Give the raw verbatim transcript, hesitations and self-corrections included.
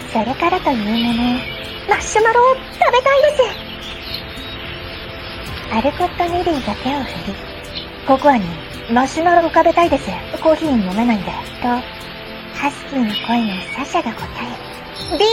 それからというもの、マシュマロを食べたいです。アルコット・ネリーが手を振り、ココアにマシュマロを食べたいです。コーヒー飲めないんで。と、ハスキーな声のサシャが答え、ビ